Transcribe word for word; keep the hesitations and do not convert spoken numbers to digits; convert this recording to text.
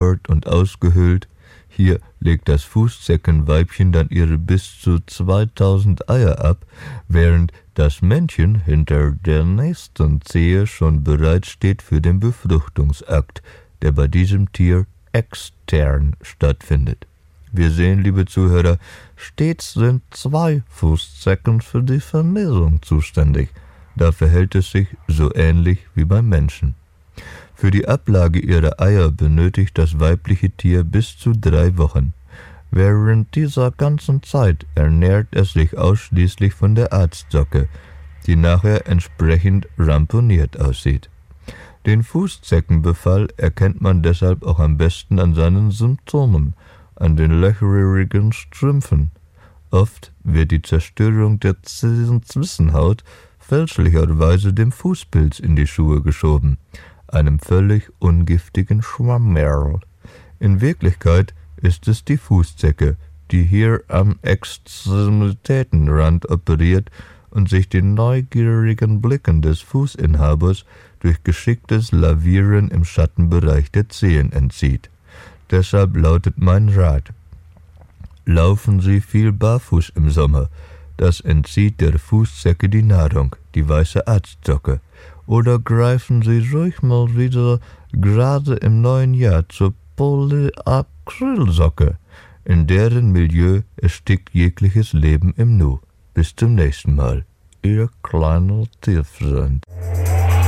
gefüttert und ausgehöhlt. Hier legt das Fußzeckenweibchen dann ihre bis zu zweitausend Eier ab, während das Männchen hinter der nächsten Zehe schon bereit steht für den Befruchtungsakt, der bei diesem Tier extern stattfindet. Wir sehen, liebe Zuhörer, stets sind zwei Fußzecken für die Vermehrung zuständig. Da verhält es sich so ähnlich wie beim Menschen. Für die Ablage ihrer Eier benötigt das weibliche Tier bis zu drei Wochen. Während dieser ganzen Zeit ernährt es sich ausschließlich von der Arztsocke, die nachher entsprechend ramponiert aussieht. Den Fußzeckenbefall erkennt man deshalb auch am besten an seinen Symptomen, an den löcherigen Strümpfen. Oft wird die Zerstörung der Zwissenhaut fälschlicherweise dem Fußpilz in die Schuhe geschoben, einem völlig ungiftigen Schwammerl. In Wirklichkeit ist es die Fußzecke, die hier am Extremitätenrand operiert und sich den neugierigen Blicken des Fußinhabers durch geschicktes Lavieren im Schattenbereich der Zehen entzieht. Deshalb lautet mein Rat: Laufen Sie viel barfuß im Sommer. Das entzieht der Fußzecke die Nahrung, die weiße Arztsocke. Oder greifen Sie ruhig mal wieder gerade im neuen Jahr zur Polyacrylsocke. In deren Milieu erstickt jegliches Leben im Nu. Bis zum nächsten Mal. Ihr kleiner Tierfreund.